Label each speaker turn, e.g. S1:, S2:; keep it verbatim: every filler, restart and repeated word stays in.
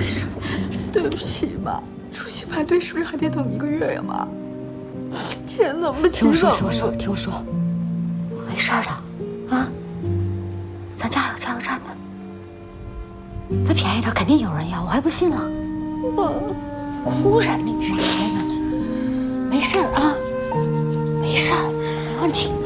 S1: 事。
S2: 对不起妈，出去排队是不是还得等一个月呀妈？钱怎么
S1: 听我说，
S2: 急
S1: 听我说，听我说，没事的，啊，咱家还有加油站呢，再便宜点肯定有人要，我还不信了。哭什么？你傻呀？没事啊，没事，没问题。